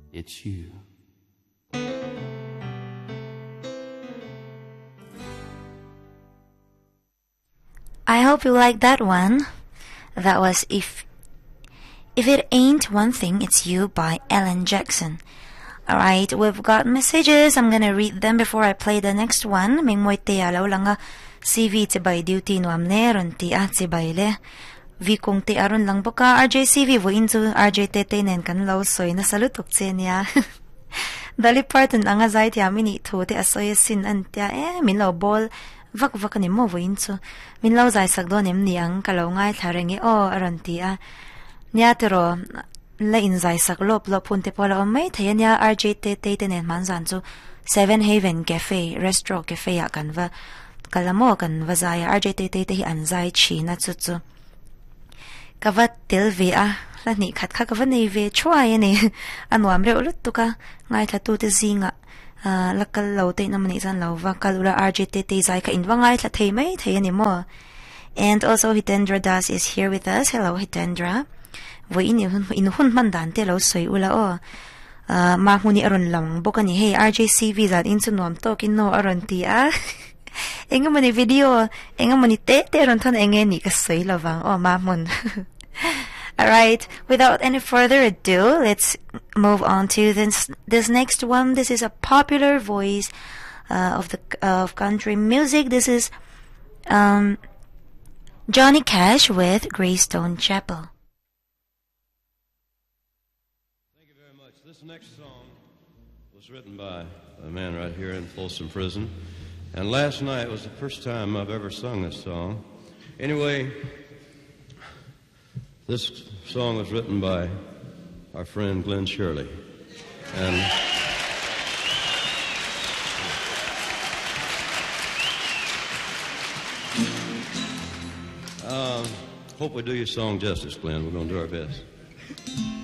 it's you. I hope you like that one. That was If It Ain't One Thing, It's You by Alan Jackson. Alright, we've got messages. I'm gonna read them before I play the next one. Mingmoy te alaw lang CV tibay duty nuam ne ron ti tibay le. Vi kung ti aron lang boka RJCV vo inzu RJ tete nen kan law soy na salutok niya. Dali parton ang azay ti amin ito ti asoy sin antia min law ball vak ni mo vo inzu. Min law zay sagdo nem niyang kalaw ngay tharengi aron ti niya tero la inzay saklop lo punte pola may tayo niya RJ tete nen manzan so Seven Haven Cafe Restaurant Cafe ya kan va kalamo kan va zaya RJ tete hi anzay chi na tsutsu kavat tilvi lani khat kha kavat nei ve chua yani anwam re ulut tuka ngai tha tu te zinga lakal lo te namani san lo va kalura RJ te zai ka inwa ngai tha thei mai thei ani mo. And also Hitendra Das is here with us. Hello Hitendra. Vo inuhun mandan te lo soi ula ma huni aron lang bokani hey RJCV zat insunom tokin no aron ti enga mani video enga mani te ron ton enge ni ka soi lawang ma mun. Alright, without any further ado, let's move on to this next one. This is a popular voice of country music. This is Johnny Cash with Greystone Chapel. Thank you very much. This next song was written by a man right here in Folsom Prison, and last night was the first time I've ever sung this song. Anyway, this song was written by our friend Glenn Shirley. And hope we do your song justice, Glenn. We're going to do our best.